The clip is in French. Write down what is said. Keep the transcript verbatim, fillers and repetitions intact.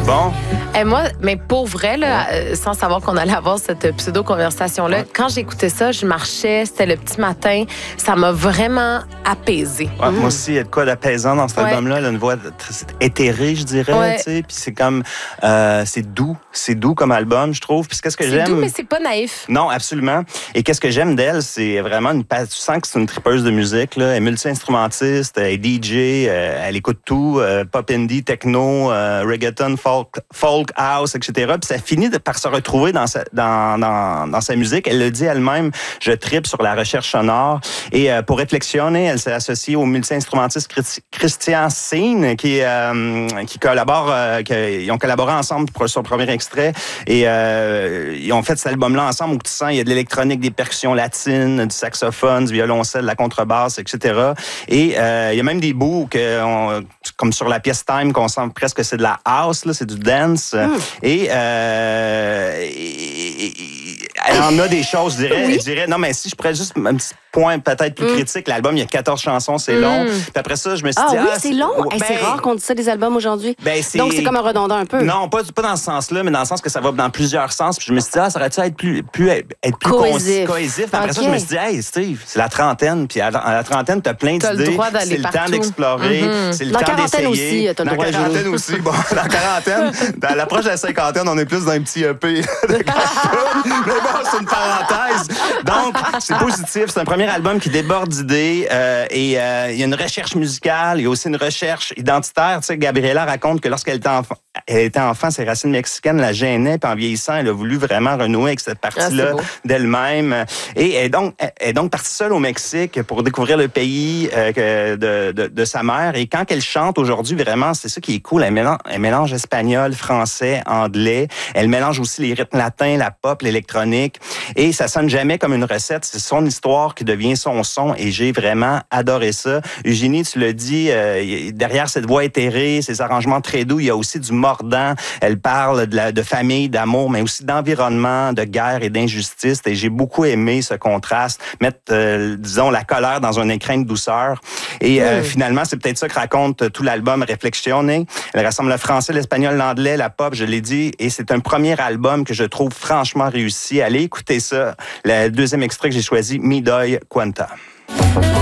bon? Et moi, mais pour vrai, là, euh, sans savoir qu'on allait avoir cette pseudo-conversation-là, ouais. quand j'écoutais ça, je marchais, c'était le petit matin, ça m'a vraiment apaisée. Ouais, mmh. Moi aussi, il y a de quoi d'apaisant dans cet ouais. album-là. Elle a une voix éthérée, je dirais, ouais. tu sais, puis c'est comme, euh, c'est doux, c'est doux comme album, je trouve. Puis qu'est-ce que j'aime? C'est doux, mais c'est pas naïf. Non, absolument. Et qu'est-ce que j'aime d'elle, c'est vraiment une, tu sens que c'est une tripeuse de musique, là. Elle est multi-instrumentiste, elle est D J, euh, elle écoute tout, euh, pop indie, techno, euh, reggaeton, folk, folk house, et cetera. Puis ça finit de, par se retrouver dans sa, dans, dans, dans sa musique. Elle le dit elle-même, je tripe sur la recherche sonore. Et euh, pour réflexionner, elle s'est associée au multi-instrumentiste Christian Scene, qui, euh, qui collabore, euh, qui, ils ont collaboré ensemble pour son premier extrait. Et euh, ils ont fait cet album-là ensemble où tu sens, il y a de l'électronique, des percussions latines, du saxophone, du violoncelle, de la contrebasse, et cetera. Et euh, il y a même des bouts, que on, comme sur la pièce Time, qu'on sent presque que c'est de la house, là, c'est du dance. Mm. Et, euh, et, et, et elle en a des choses, je dirais. Oui. Je dirais, non, mais si je pourrais juste un petit point peut-être plus mm. critique, l'album, il y a quatorze chansons, c'est mm. long. Puis après ça, je me suis ah, dit... Oui, ah, c'est long? Ben, hey, c'est rare qu'on dise ça des albums aujourd'hui. Ben, donc, c'est comme un redondant un peu. Non, pas, pas dans ce sens-là, mais dans le sens que ça va dans plusieurs sens. Puis je me suis dit, ah, ça aurait-tu être plus, plus, être plus cohésif. cohésif. Après okay. ça, je me suis dit, hey, Steve, c'est la trentaine. Puis à la trentaine, t'as plein t'as d'idées. Le c'est le partout. temps d'explorer. Mm-hmm. C'est le dans temps d'essayer. Aussi, t'as le dans droit la quarantaine aussi. Bon, dans la quarantaine, dans l'approche de la cinquantaine, on est plus dans un petit E P de cartoon. Mais bon, c'est une parenthèse. Donc, c'est positif. C'est un premier album qui déborde d'idées. Euh, et euh, il y a une recherche musicale. Il y a aussi une recherche identitaire. Tu sais, Gabriella raconte que lorsqu'elle était enfant, elle était enfant, ses racines mexicaines la gênaient. Puis en vieillissant, elle a voulu vraiment renouer avec cette partie-là ah, d'elle-même. Et elle est donc, elle est donc partie seule au Mexique pour découvrir le pays euh, de, de, de sa mère. Et quand elle chante aujourd'hui, vraiment, c'est ça qui est cool. Elle mélange, elle mélange espagnol, français, anglais. Elle mélange aussi les rythmes latins, la pop, l'électronique. Et ça sonne jamais comme une recette. C'est son histoire qui devient son son. Et j'ai vraiment adoré ça. Eugénie, tu l'as dit, euh, derrière cette voix éthérée, ces arrangements très doux, il y a aussi du mordant. Elle parle de, la, de famille, d'amour, mais aussi d'environnement, de guerre et d'injustice. Et j'ai beaucoup aimé ce contraste, mettre, euh, disons, la colère dans un écrin de douceur. Et euh, mmh. finalement, c'est peut-être ça que raconte tout l'album Réflexione. Elle rassemble le français, l'espagnol, l'anglais, la pop, je l'ai dit. Et c'est un premier album que je trouve franchement réussi. Allez écouter ça. Le deuxième extrait que j'ai choisi, Mi doy cuenta.